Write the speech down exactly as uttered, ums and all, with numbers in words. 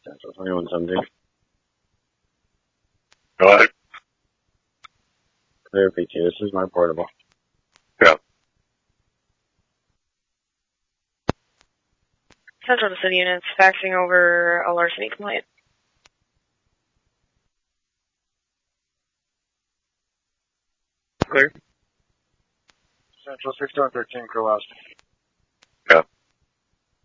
Central twenty-one seventeen. Go ahead. Clear P T, this is my portable. Yeah. Central to City units, faxing over a larceny complaint. Clear. Central six one thirteen, Crow West.